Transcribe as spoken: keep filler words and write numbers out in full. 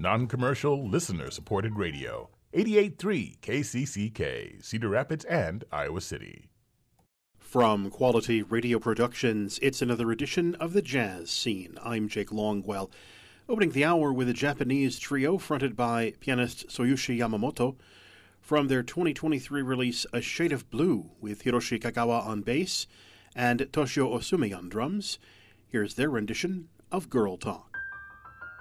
non-commercial, listener-supported radio. eighty-eight point three K C C K, Cedar Rapids and Iowa City. From Quality Radio Productions, it's another edition of the Jazz Scene. I'm Jake Longwell. Opening the hour with a Japanese trio fronted by pianist Soyushi Yamamoto from their twenty twenty-three release A Shade of Blue with Hiroshi Kagawa on bass and Toshio Osumi on drums. Here's their rendition of Girl Talk.